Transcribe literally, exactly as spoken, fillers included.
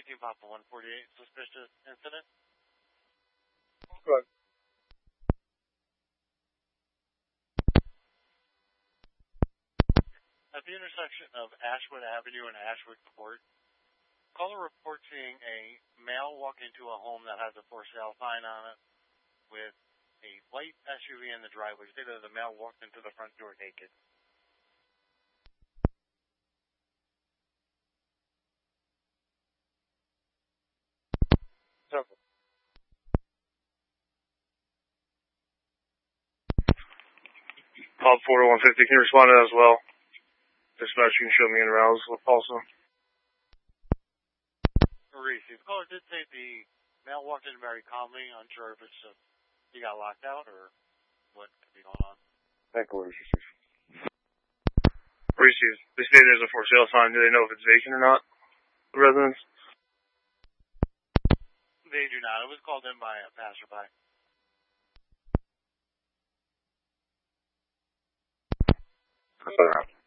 eighteen Papa one forty-eight, suspicious incident. Good. At the intersection of Ashwood Avenue and Ashwood Court, caller reports seeing a male walk into a home that has a for sale sign on it with a white S U V in the driveway. Say that the male walked into the front door naked. Simple. Call four one fifty. Can you respond to that as well? Dispatch, you can show me in routes also. Reese, the caller did say the male walked in very calmly, unsure if it's just he got locked out or what could be going on. Thank you, Reese, they say there's a for sale sign. Do they know if it's vacant or not? The residents? They do not. It was called in by a passerby. That's all right.